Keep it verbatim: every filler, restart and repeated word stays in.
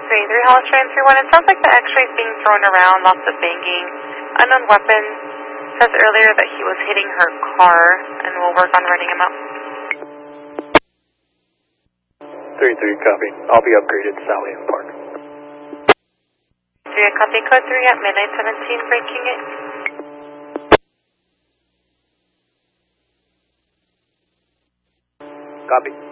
three three Hollister three one. It sounds like the x-rays being thrown around, lots of banging. Unknown weapon. Says earlier that he was hitting her car, and we'll work on running him up. three three, copy. I'll be upgraded to Sally in the park. three, copy. Code three at midnight seventeen, breaking it. Copy.